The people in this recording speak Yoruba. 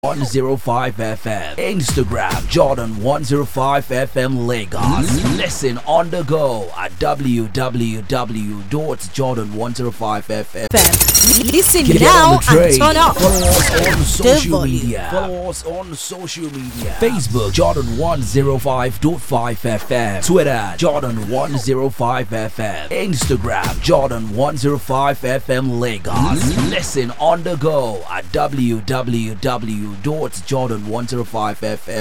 105 FM. Instagram Jordan 105 FM Lagos. Listen on the go at www.jordan105fm. Listen Get now on the train. and turn up. Follow us on social volume. media. Follow us on social media. Facebook Jordan 105.5 FM. Twitter Jordan 105 FM. Instagram Jordan 105 FM Lagos. Listen on the go at www.jordan105fm.